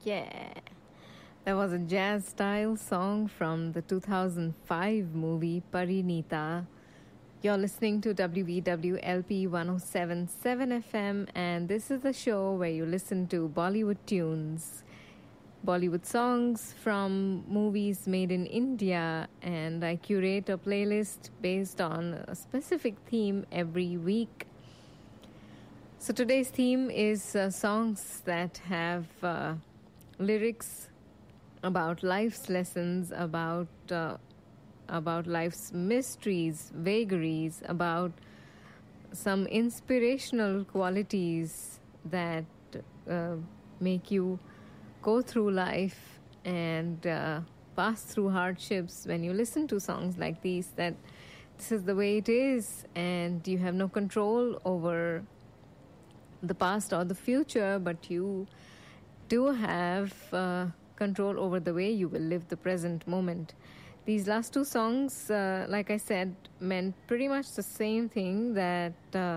Yeah. That was a jazz style song from the 2005 movie Parinita. You're listening to WVWLP 1077 FM, and this is the show where you listen to Bollywood tunes, Bollywood songs from movies made in India, and I curate a playlist based on a specific theme every week. So today's theme is songs that have lyrics about life's lessons, about life's mysteries, vagaries, about some inspirational qualities that make you go through life and pass through hardships. When you listen to songs like these, that this is the way it is, and you have no control over the past or the future, but you do have control over the way you will live the present moment. These last two songs, like I said, meant pretty much the same thing, that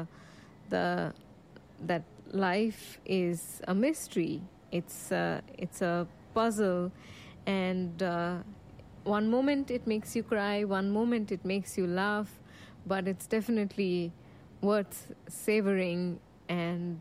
that life is a mystery. It's a puzzle, and one moment it makes you cry, one moment it makes you laugh, but it's definitely worth savoring, and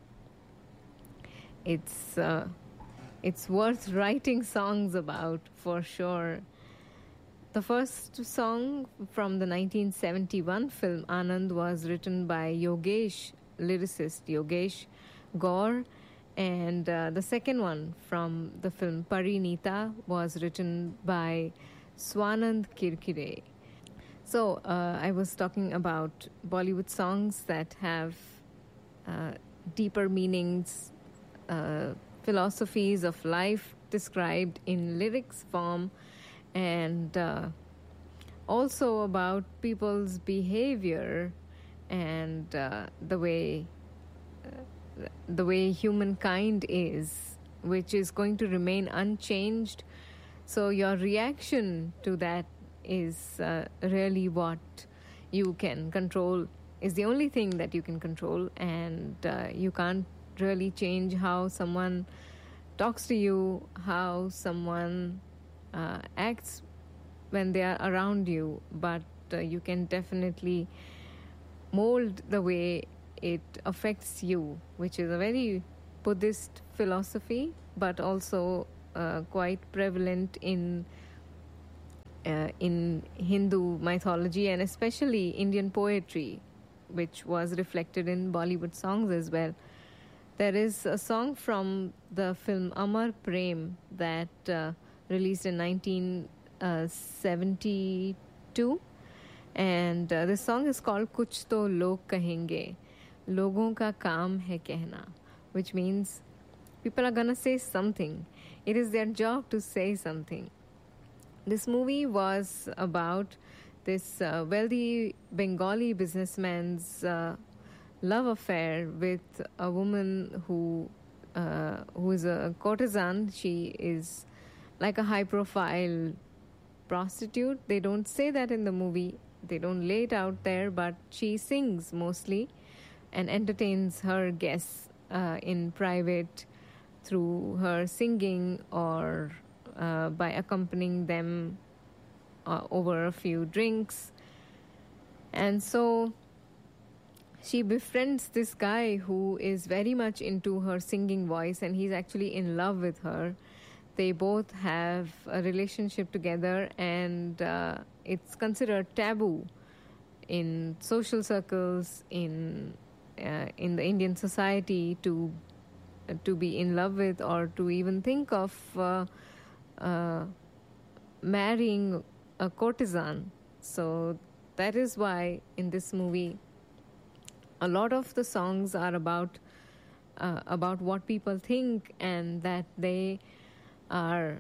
it's worth writing songs about, for sure. The first song from the 1971 film Anand was written by Yogesh, lyricist Yogesh Gaur, and the second one from the film Parinita was written by Swanand Kirkire. So I was talking about Bollywood songs that have deeper meanings, philosophies of life described in lyrics form, and also about people's behavior and the way humankind is, which is going to remain unchanged. So your reaction to that is really what you can control, is the only thing that you can control, and you can't really change how someone talks to you, how someone acts when they are around you, but you can definitely mold the way it affects you, which is a very Buddhist philosophy, but also quite prevalent in Hindu mythology, and especially Indian poetry, which was reflected in Bollywood songs as well. There is a song from the film Amar Prem that released in 1972, and this song is called Kuch To Log Kahenge, Logon Ka Kaam Hai Kehna, which means people are gonna say something. It is their job to say something. This movie was about this wealthy Bengali businessman's love affair with a woman who is a courtesan. She is like a high-profile prostitute. They don't say that in the movie. They don't lay it out there, but she sings mostly and entertains her guests in private through her singing, or by accompanying them over a few drinks. And so she befriends this guy who is very much into her singing voice, and he's actually in love with her. They both have a relationship together, and it's considered taboo in social circles, in the Indian society, to be in love with, or to even think of marrying a courtesan. So that is why in this movie a lot of the songs are about what people think, and that they are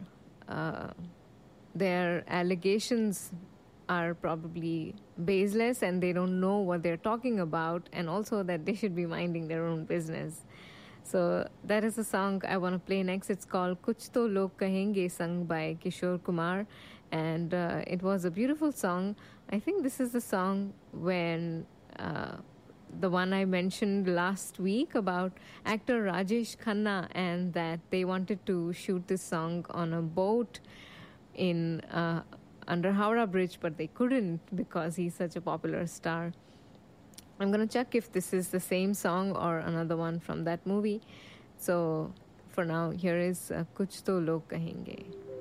their allegations are probably baseless, and they don't know what they're talking about, and also that they should be minding their own business. So that is the song I want to play next. It's called Kuch To Log Kahenge, sung by Kishore Kumar, and it was a beautiful song. I think this is the song when the one I mentioned last week about actor Rajesh Khanna, and that they wanted to shoot this song on a boat in under Howrah Bridge, but they couldn't because he's such a popular star. I'm gonna check if this is the same song or another one from that movie. So for now, here is Kuch To Log Kahenge.